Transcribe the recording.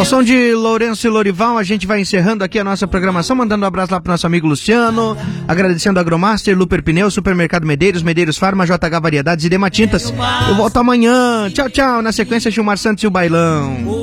Ao som de Lourenço e Lorival, a gente vai encerrando aqui a nossa programação, mandando um abraço lá pro nosso amigo Luciano, agradecendo a Agromaster, Luper Pneus, Supermercado Medeiros, Medeiros Farma, JH Variedades e Dema Tintas. Eu volto amanhã. Tchau, tchau. Na sequência, Gilmar Santos e o Bailão.